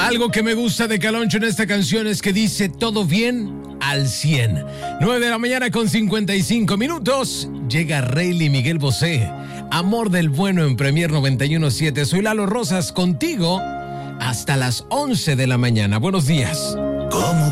Algo que me gusta de Caloncho en esta canción es que dice todo bien al 100. 9 de la mañana con 55 minutos. Llega Rayleigh Miguel Bosé. Amor del bueno en Premier 91.7. Soy Lalo Rosas contigo hasta las 11 de la mañana. Buenos días. ¿Cómo